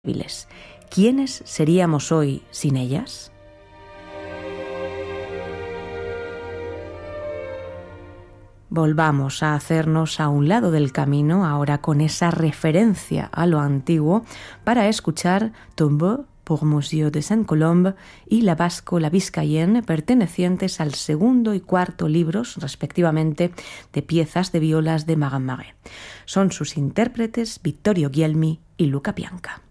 débiles. ¿Quiénes seríamos hoy sin ellas? Volvamos a hacernos a un lado del camino, ahora con esa referencia a lo antiguo, para escuchar Tombeau por Monsieur de Saint-Colombe y La Basco, la Biscayenne, pertenecientes al segundo y cuarto libros, respectivamente, de piezas de violas de Marin Marais. Son sus intérpretes Vittorio Guglielmi y Luca Pianca.